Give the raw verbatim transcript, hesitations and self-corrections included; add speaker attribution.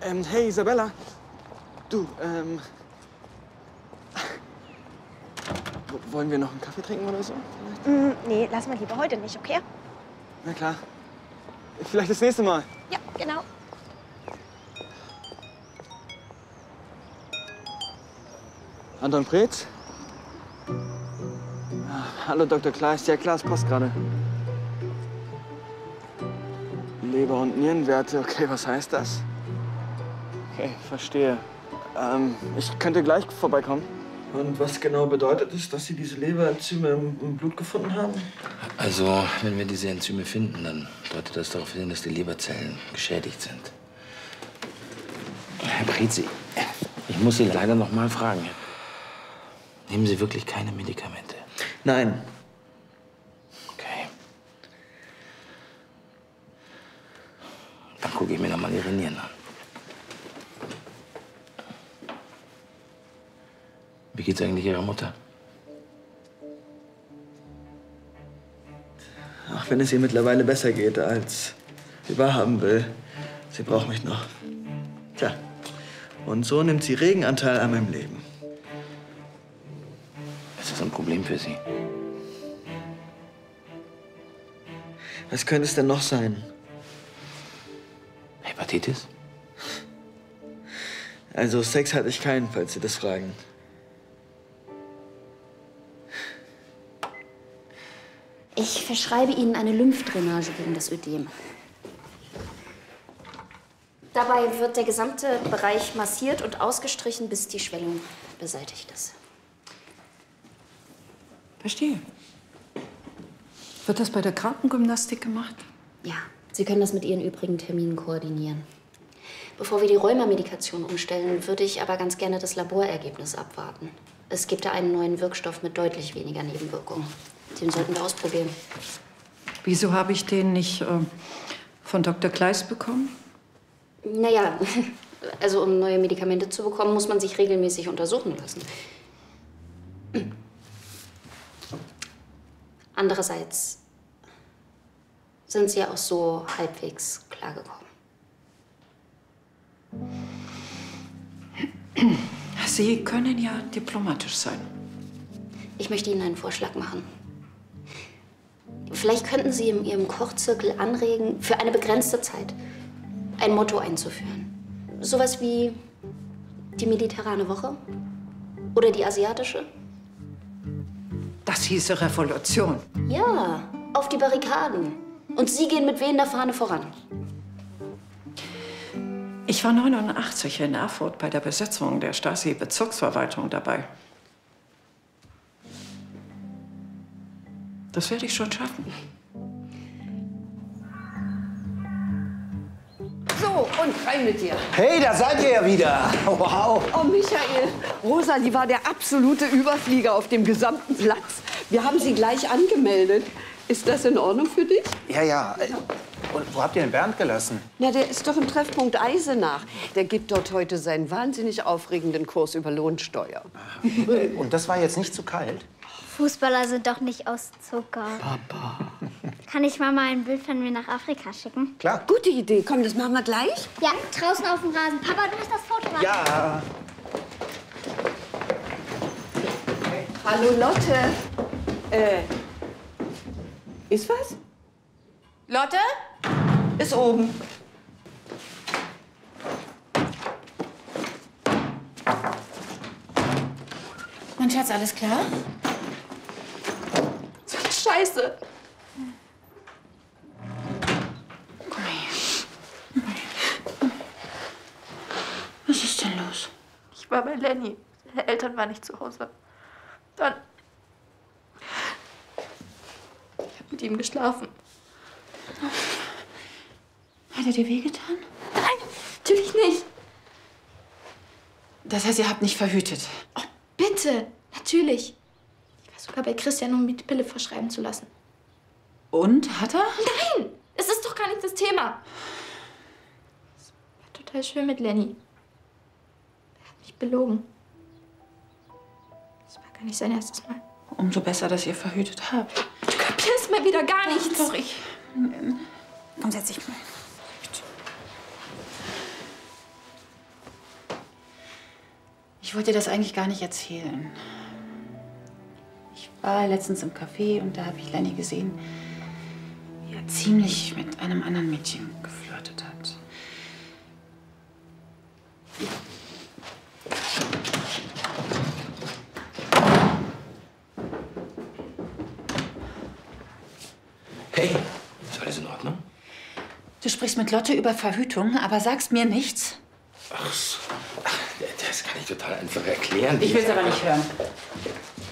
Speaker 1: Ähm, hey Isabella. Du, ähm... wollen wir noch einen Kaffee trinken oder so?
Speaker 2: Mm, nee, lass mal lieber heute nicht, okay?
Speaker 1: Na klar. Vielleicht das nächste Mal.
Speaker 2: Ja, genau.
Speaker 1: Anton Preetz? Ah, hallo Doktor Kleist. Ja klar, es passt gerade. Leber- und Nierenwerte. Okay, was heißt das? Okay, verstehe. Ähm, ich könnte gleich vorbeikommen. Und was genau bedeutet es, dass Sie diese Leberenzyme im, im Blut gefunden haben?
Speaker 3: Also, wenn wir diese Enzyme finden, dann deutet das darauf hin, dass die Leberzellen geschädigt sind. Herr Preetz, ich muss Sie leider noch mal fragen. Nehmen Sie wirklich keine Medikamente?
Speaker 1: Nein.
Speaker 3: Okay. Dann gucke ich mir noch mal Ihre Nieren an. Wie geht's eigentlich Ihrer Mutter?
Speaker 1: Auch wenn es ihr mittlerweile besser geht, als sie wahrhaben will. Sie braucht mich noch. Tja, und so nimmt sie regen Anteil an meinem Leben.
Speaker 3: Ist das ein Problem für Sie?
Speaker 1: Was könnte es denn noch sein?
Speaker 3: Hepatitis?
Speaker 1: Also Sex hatte ich keinen, falls Sie das fragen.
Speaker 4: Ich verschreibe Ihnen eine Lymphdrainage gegen das Ödem. Dabei wird der gesamte Bereich massiert und ausgestrichen, bis die Schwellung beseitigt ist.
Speaker 5: Verstehe. Wird das bei der Krankengymnastik gemacht?
Speaker 4: Ja, Sie können das mit Ihren übrigen Terminen koordinieren. Bevor wir die Rheumamedikation umstellen, würde ich aber ganz gerne das Laborergebnis abwarten. Es gibt da einen neuen Wirkstoff mit deutlich weniger Nebenwirkungen. Den sollten wir ausprobieren.
Speaker 5: Wieso habe ich den nicht äh, von Doktor Kleist bekommen?
Speaker 4: Naja, also um neue Medikamente zu bekommen, muss man sich regelmäßig untersuchen lassen. Andererseits sind Sie ja auch so halbwegs klargekommen.
Speaker 5: Sie können ja diplomatisch sein.
Speaker 4: Ich möchte Ihnen einen Vorschlag machen. Vielleicht könnten Sie in Ihrem Kochzirkel anregen, für eine begrenzte Zeit ein Motto einzuführen. Sowas wie die mediterrane Woche oder die asiatische.
Speaker 5: Das hieße Revolution.
Speaker 4: Ja, auf die Barrikaden. Und Sie gehen mit wehender Fahne voran.
Speaker 5: Ich war neunundachtzig in Erfurt bei der Besetzung der Stasi-Bezirksverwaltung dabei. Das werde ich schon schaffen.
Speaker 6: So, und rein mit dir.
Speaker 7: Hey, da seid ihr ja wieder. Wow.
Speaker 6: Oh, Michael, Rosalie war der absolute Überflieger auf dem gesamten Platz. Wir haben sie gleich angemeldet. Ist das in Ordnung für dich?
Speaker 7: Ja, ja. Und wo habt ihr den Bernd gelassen?
Speaker 6: Na, der ist doch im Treffpunkt Eisenach. Der gibt dort heute seinen wahnsinnig aufregenden Kurs über Lohnsteuer.
Speaker 7: Und das war jetzt nicht zu kalt?
Speaker 8: Fußballer sind doch nicht aus Zucker.
Speaker 7: Papa.
Speaker 8: Kann ich Mama ein Bild von mir nach Afrika schicken?
Speaker 7: Klar.
Speaker 6: Gute Idee. Komm, das machen wir gleich.
Speaker 8: Ja, draußen auf dem Rasen. Papa, du musst das Foto machen.
Speaker 7: Ja.
Speaker 6: Hallo, Lotte. Äh, ist was?
Speaker 9: Lotte?
Speaker 6: Ist oben.
Speaker 9: Mein Schatz, alles klar? Scheiße.
Speaker 5: Komm mal her. Was ist denn los?
Speaker 9: Ich war bei Lenny. Seine Eltern waren nicht zu Hause. Dann... Ich habe mit ihm geschlafen.
Speaker 5: Hat er dir wehgetan?
Speaker 9: Nein, natürlich nicht.
Speaker 5: Das heißt, ihr habt nicht verhütet?
Speaker 9: Oh, bitte, natürlich. Ich war sogar bei Christian, um mir die Pille verschreiben zu lassen.
Speaker 5: Und? Hat er?
Speaker 9: Nein, es ist doch gar nicht das Thema. Es war total schön mit Lenny. Er hat mich belogen. Das war gar nicht sein erstes Mal.
Speaker 5: Umso besser, dass ihr verhütet habt.
Speaker 9: Du kapierst mal wieder gar nichts.
Speaker 5: Doch, ich... Komm, setz dich mal.
Speaker 10: Ich wollte dir das eigentlich gar nicht erzählen. Ich war letztens im Café und da habe ich Lenny gesehen, wie er ziemlich mit einem anderen Mädchen geflirtet hat.
Speaker 3: Hey, ist alles in Ordnung?
Speaker 10: Du sprichst mit Lotte über Verhütung, aber sagst mir nichts?
Speaker 3: Ach so. Ach, das kann ich total einfach erklären.
Speaker 10: Ich will es aber nicht hören.